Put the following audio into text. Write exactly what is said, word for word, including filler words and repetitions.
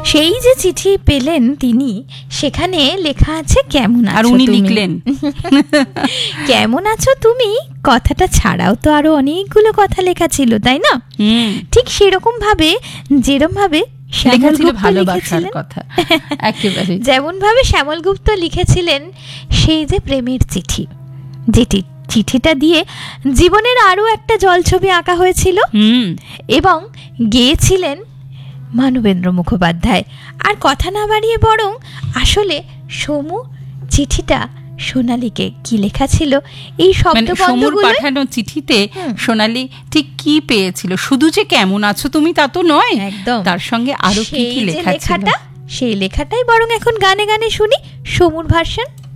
সেই যে চিঠি পেলেন তিনি, সেখানে লেখা আছে কেমন আছো, আর উনি লিখলেন কেমন আছো তুমি। কথাটা ছাড়াও তো আরো অনেকগুলো কথা লেখা ছিল, তাই না? ঠিক সেরকম ভাবে, যেরকম ভাবে ভালোবাসার কথা একেবারে যেমন ভাবে শ্যামল গুপ্ত লিখেছিলেন সেই যে প্রেমের চিঠি, যেটি চিঠিটা দিয়ে জীবনের আরো একটা জলছবি আঁকা হয়েছিল এবং গেয়েছিলেন মানবেন্দ্র মুখোপাধ্যায়। আর কথা না বাড়িয়ে বরং আসলে সমু চিঠিটা সোনালীকে কি লেখা ছিল, এই শব্দবন্ধগুলো পাঠানো চিঠিতে সোনালী ঠিক কি পেয়েছিল, শুধু যে কেমন আছো তুমি তা তো নয়, একদম তার সঙ্গে আরো কি কি লেখা ছিল, সেই লেখাটাই বরং এখন গানে গানে শুনি সমুর ভার্সন।